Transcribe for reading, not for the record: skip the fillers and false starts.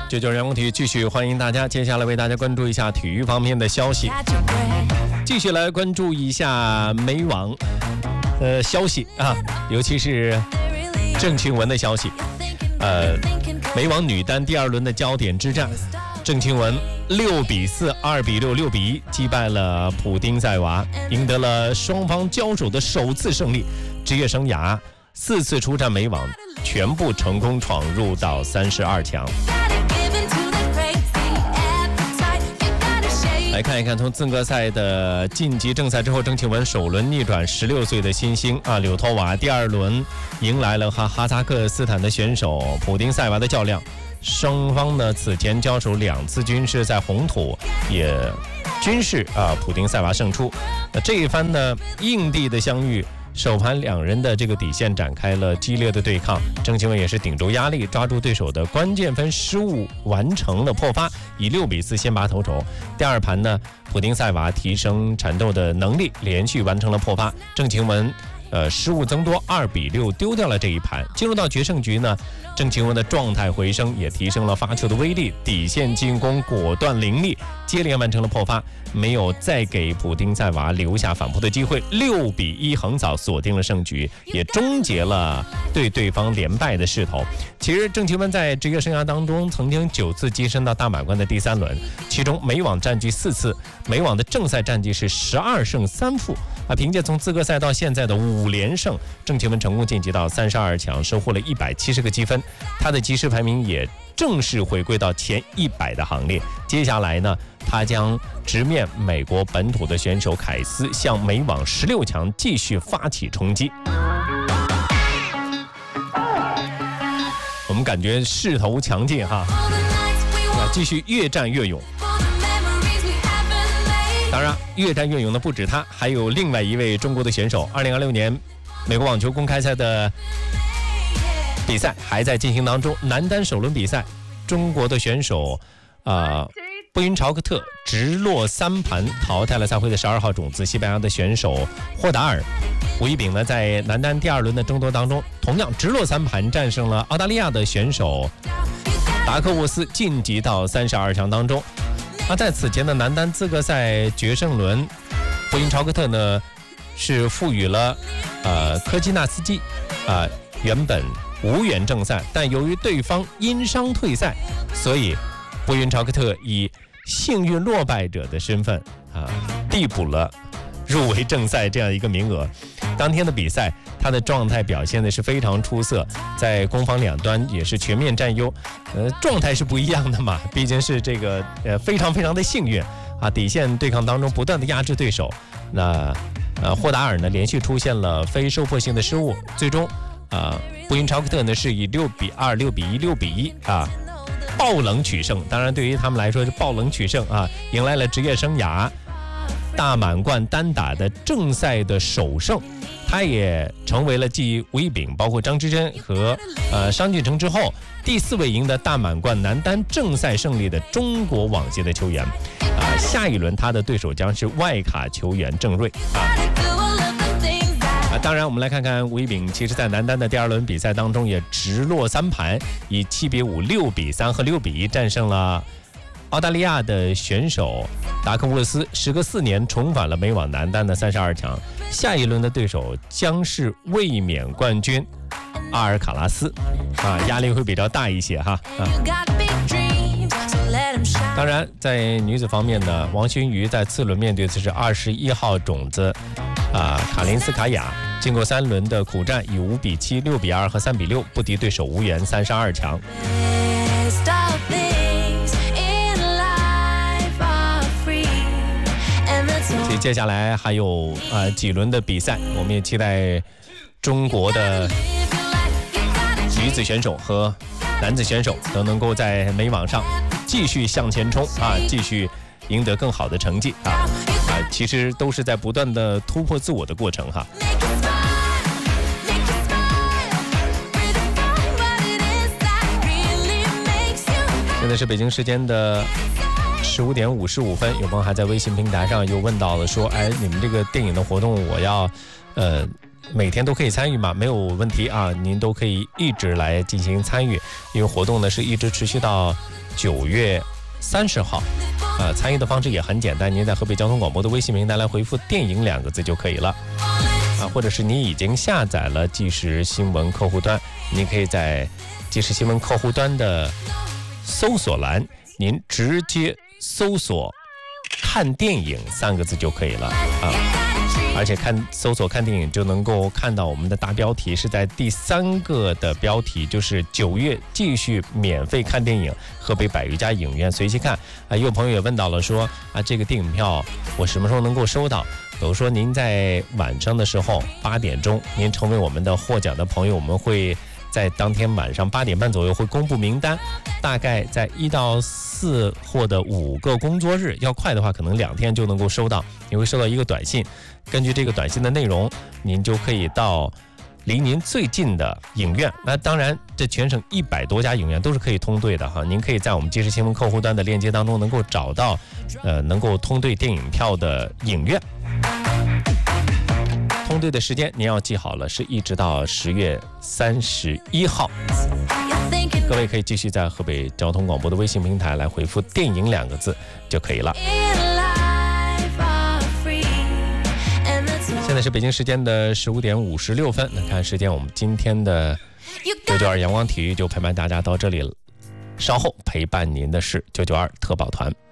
996阳光体育继续欢迎大家，接下来为大家关注一下体育方面的消息。继续来关注一下美网消息啊，尤其是郑钦文的消息。美网女单第2轮的焦点之战，郑钦文6比4、2比6、6比1击败了普丁塞娃，赢得了双方交手的首次胜利。职业生涯4次出战美网，全部成功闯入到32强。来看一看，从资格赛的晋级正赛之后，郑钦文首轮逆转16岁的新星柳托娃，第2轮迎来了和哈萨克斯坦的选手普丁塞娃的较量。双方呢此前交手2次均是在红土，也均是普丁塞娃胜出。这一番呢硬地的相遇，首盘2人的这个底线展开了激烈的对抗，郑钦文也是顶住压力，抓住对手的关键分失误，完成了破发，以6比4先拔头筹。第2盘呢，普丁塞娃提升缠斗的能力，连续完成了破发，郑钦文失误增多，2比6丢掉了这一盘。进入到决胜局呢，郑钦文的状态回升，也提升了发球的威力，底线进攻果断凌厉，接连完成了破发，没有再给普丁塞娃留下反扑的机会，6比1横扫锁定了胜局，也终结了对方连败的势头。其实郑钦文在职业生涯当中曾经9次跻身到大满贯的第3轮，其中美网占据4次，美网的正赛战绩是12胜3负凭借从资格赛到现在的5连胜，郑钦文成功晋级到32强，收获了170个积分，他的即时排名也正式回归到前100的行列。接下来呢，他将直面美国本土的选手凯斯，向美网16强继续发起冲击。我们感觉势头强劲哈，继续越战越勇。当然越战越勇的不止他，还有另外一位中国的选手。2026年美国网球公开赛的比赛还在进行当中，男单首轮比赛，中国的选手布云朝克特直落3盘淘汰了赛会的12号种子西班牙的选手霍达尔。吴一丙呢，在男单第2轮的争夺当中，同样直落3盘战胜了澳大利亚的选手达克沃斯，晋级到32强当中。在此前的男单资格赛决胜轮，布云朝克特呢是赋予了科基纳斯基原本无缘正赛，但由于对方因伤退赛，所以布云朝克特以幸运落败者的身份递补了入围正赛这样一个名额。当天的比赛，他的状态表现的是非常出色，在攻防两端也是全面占优。状态是不一样的嘛，毕竟是这个非常的幸运底线对抗当中不断的压制对手。那霍达尔呢连续出现了非受迫性的失误，最终布云朝克特呢是以6比2、6比1、6比1爆冷取胜。当然对于他们来说是爆冷取胜迎来了职业生涯大满贯单打的正赛的首胜。他也成为了继吴一丙、包括张之臻和商俊成之后第4位赢得大满贯男单正赛胜利的中国网协的球员。下一轮他的对手将是外卡球员郑睿当然我们来看看吴一丙，其实在男单的第2轮比赛当中也直落3盘，以7比5、6比3和6比1战胜了澳大利亚的选手达克沃斯，时隔4年重返了美网男单的32强。下一轮的对手将是卫冕冠军阿尔卡拉斯压力会比较大一些当然在女子方面呢，王薰瑜在次轮面对的是21号种子卡林斯卡娅，经过3轮的苦战，以5比7、6比2和3比6不敌对手，无缘32强。所以接下来还有几轮的比赛，我们也期待中国的女子选手和男子选手都能够在美网上继续向前冲继续赢得更好的成绩其实都是在不断的突破自我的过程现在是北京时间的15点55分，有朋友还在微信平台上又问到了说，你们这个电影的活动我要每天都可以参与吗？没有问题您都可以一直来进行参与，因为活动呢是一直持续到 9月30号。参与的方式也很简单，您在河北交通广播的微信平台来回复电影2个字就可以了。或者是你已经下载了即时新闻客户端，你可以在即时新闻客户端的搜索栏，您直接搜索看电影3个字就可以了而且搜索看电影就能够看到我们的大标题是在第3个的标题，就是9月继续免费看电影，河北100余家影院随机看。也有朋友也问到了说这个电影票我什么时候能够收到？比如说您在晚上的时候8点钟，您成为我们的获奖的朋友，我们会在当天晚上8点半左右会公布名单，大概在1到4或者5个工作日，要快的话可能2天就能够收到。你会收到一个短信，根据这个短信的内容，您就可以到离您最近的影院。那当然这全省100多家影院都是可以通兑的您可以在我们即时新闻客户端的链接当中能够找到能够通兑电影票的影院。通兑的时间您要记好了，是一直到10月31号。各位可以继续在河北交通广播的微信平台来回复电影2个字就可以了。现在是北京时间的15点56分，那看时间，我们今天的992阳光体育就陪伴大家到这里了。稍后陪伴您的是992特保团。